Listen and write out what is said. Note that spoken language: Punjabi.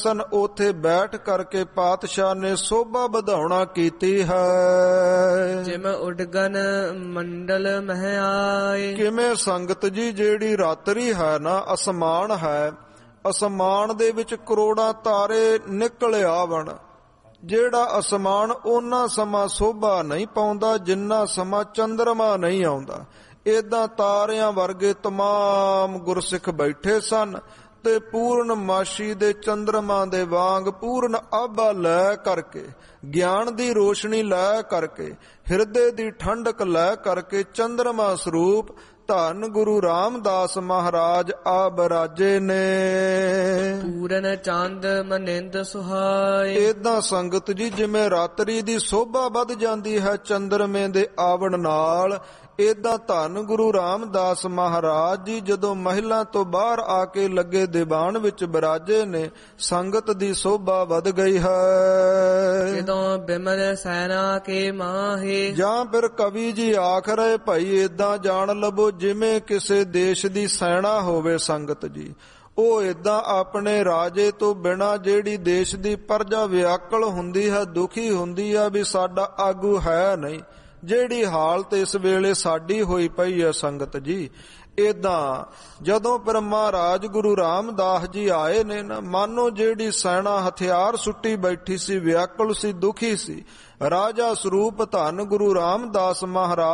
ਸਨ ਉਥੇ ਬੈਠ ਕਰਕੇ ਪਾਤਸ਼ਾਹ ਨੇ ਸੋਭਾ ਵਧਾਉਣਾ ਕੀਤੀ ਹੈ। ਜਿਮ ਉਡਗਨ ਮੰਡਲ ਮਹਿ ਆਏ। ਕਿਵੇਂ ਸੰਗਤ ਜੀ ਜਿਹੜੀ ਰਾਤਰੀ ਹੈ ਨਾ ਅਸਮਾਨ ਹੈ, ਅਸਮਾਨ ਦੇ ਵਿੱਚ ਕਰੋੜਾਂ ਤਾਰੇ ਨਿਕਲ ਆਵਣ। ਜਿਹੜਾ ਅਸਮਾਨ ਓਨਾ ਸਮਾਂ ਸੋਭਾ ਨਹੀਂ ਪਾਉਂਦਾ ਜਿੰਨਾ ਸਮਾਂ ਚੰਦਰਮਾ ਨਹੀਂ ਆਉਂਦਾ। ਏਦਾਂ ਤਾਰਿਆਂ ਵਰਗੇ ਤਮਾਮ ਗੁਰਸਿੱਖ ਬੈਠੇ ਸਨ ਤੇ ਪੂਰਨਮਾਸ਼ੀ ਦੇ ਚੰਦਰਮਾ ਦੇ ਵਾਂਗ ਪੂਰਨ ਆਭਾ ਲੈ ਕਰਕੇ, ਗਿਆਨ ਦੀ ਰੋਸ਼ਨੀ ਲੈ ਕਰਕੇ, ਹਿਰਦੇ ਦੀ ਠੰਡਕ ਲੈ ਕਰਕੇ ਚੰਦਰਮਾ ਸਰੂਪ ਧੰਨ ਗੁਰੂ ਰਾਮਦਾਸ ਮਹਾਰਾਜ ਆ ਬਰਾਜੇ ਨੇ। ਪੂਰਨ ਚੰਦ ਮਨਿੰਦ ਸੁਹਾਏ। ਏਦਾਂ ਸੰਗਤ ਜੀ ਜਿਵੇਂ ਰਾਤਰੀ ਦੀ ਸੋਭਾ ਵੱਧ ਜਾਂਦੀ ਹੈ ਚੰਦਰਮੇ ਦੇ ਆਵਣ ਨਾਲ, ਏਦਾਂ ਧੰਨ ਗੁਰੂ ਰਾਮਦਾਸ ਮਹਾਰਾਜ ਜੀ ਜਦੋਂ ਮਹਿਲਾਂ ਤੋਂ ਬਾਹਰ ਆ ਕੇ ਲੱਗੇ ਦੀਵਾਨ ਵਿੱਚ ਬਿਰਾਜੇ ਨੇ, ਸੰਗਤ ਦੀ ਸੋਭਾ ਵੱਧ ਗਈ ਹੈ। ਜਦੋਂ ਬਿਮਲ ਸੈਨਾ ਕੇ ਮਾਹੇ। ਜਾਂ ਫਿਰ ਕਵੀ ਜੀ ਆਖ ਰਹੇ ਭਾਈ ਏਦਾਂ ਜਾਣ ਲਵੋ ਜਿਵੇਂ ਕਿਸੇ ਦੇਸ਼ ਦੀ ਸੈਨਾ ਹੋਵੇ ਸੰਗਤ ਜੀ। ਉਹ ਏਦਾਂ ਆਪਣੇ ਰਾਜੇ ਤੋਂ ਬਿਨਾਂ ਜਿਹੜੀ ਦੇਸ਼ ਦੀ ਪ੍ਰਜਾ ਵਿਆਕਲ ਹੁੰਦੀ ਹੈ, ਦੁਖੀ ਹੁੰਦੀ ਹੈ ਵੀ ਸਾਡਾ ਆਗੂ ਹੈ ਨਹੀਂ, ਜਿਹੜੀ ਹਾਲਤ ਇਸ ਵੇਲੇ ਸਾਡੀ ਹੋਈ ਪਈ ਹੈ ਸੰਗਤ ਜੀ। ਏਦਾਂ ਜਦੋਂ ਪਰ ਮਹਾਰਾਜ ਗੁਰੂ ਰਾਮਦਾਸ ਜੀ ਆਏ ਨੇ ਨਾ, ਮਾਨੋ ਜਿਹੜੀ ਸੈਨਾ ਹਥਿਆਰ ਸੁੱਟੀ ਬੈਠੀ ਸੀ, ਵਿਆਕੁਲ ਸੀ, ਦੁਖੀ ਸੀ, ਰਾਜਾ ਸਰੂਪ ਧੰਨ ਗੁਰੂ ਰਾਮਦਾਸ ਮਹਾਰਾਜ